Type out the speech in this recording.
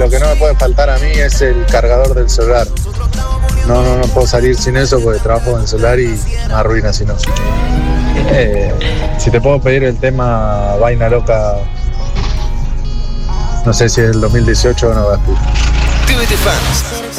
lo que no me puede faltar a mí es el cargador del celular. No puedo salir sin eso porque trabajo en el celular y me arruina si no. Si te puedo pedir el tema Vaina Loca, no sé si es el 2018 o no, Gaspi. TVT Fans.